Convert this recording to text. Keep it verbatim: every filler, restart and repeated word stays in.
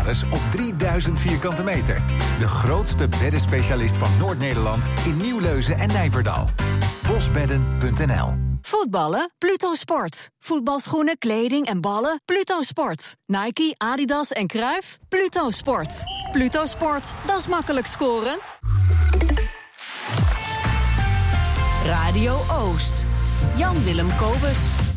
beddenservice op drieduizend vierkante meter. De grootste beddenspecialist van Noord-Nederland in Nieuwleuzen en Nijverdal. bosbedden punt n l. Voetballen? Pluto Sport. Voetbalschoenen, kleding en ballen? Pluto Sport. Nike, Adidas en Cruijff? Pluto Sport. Pluto Sport, dat is makkelijk scoren. Radio Oost. Jan Willem Kobus.